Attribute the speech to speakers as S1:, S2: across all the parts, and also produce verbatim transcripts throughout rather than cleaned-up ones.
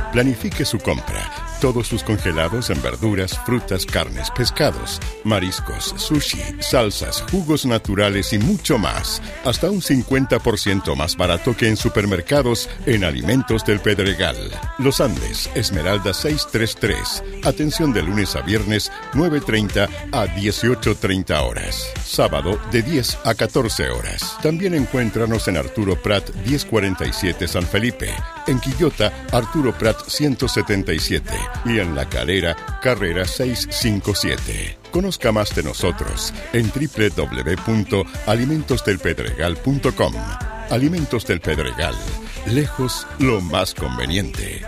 S1: Planifique su compra. Todos sus congelados en verduras, frutas, carnes, pescados, mariscos, sushi, salsas, jugos naturales y mucho más. Hasta un cincuenta por ciento más barato que en supermercados en Alimentos del Pedregal. Los Andes, Esmeralda seiscientos treinta y tres. Atención de lunes a viernes, nueve treinta a dieciocho treinta horas. Sábado, de diez a catorce horas. También encuéntranos en Arturo Prat mil cuarenta y siete San Felipe. En Quillota, Arturo Prat ciento setenta y siete. Y en La Calera, Carrera seiscientos cincuenta y siete. Conozca más de nosotros en doble u doble u doble u punto alimentos del pedregal punto com. Alimentos del Pedregal. Lejos lo más conveniente.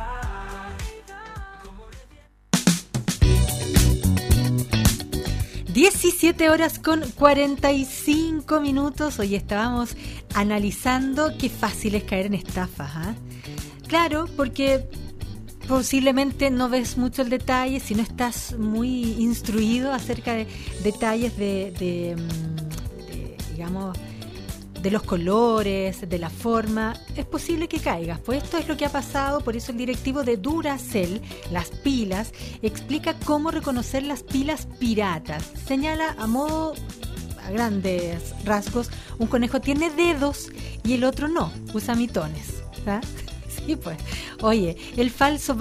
S2: diecisiete horas con cuarenta y cinco minutos. Hoy estábamos analizando qué fácil es caer en estafas, ¿eh? Claro, porque posiblemente no ves mucho el detalle, si no estás muy instruido acerca de detalles de, de, de digamos, de los colores, de la forma, es posible que caigas. Pues esto es lo que ha pasado, por eso el directivo de Duracell, las pilas, explica cómo reconocer las pilas piratas. Señala a modo, a grandes rasgos, un conejo tiene dedos y el otro no, usa mitones, ¿sabes? Sí, pues. Oye, el falso